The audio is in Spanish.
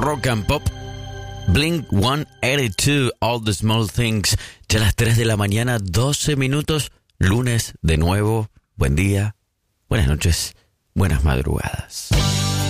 rock and pop. Blink 182, All the Small Things. Ya a las 3 de la mañana, 12 minutos. Lunes de nuevo. Buen día, buenas noches, buenas madrugadas.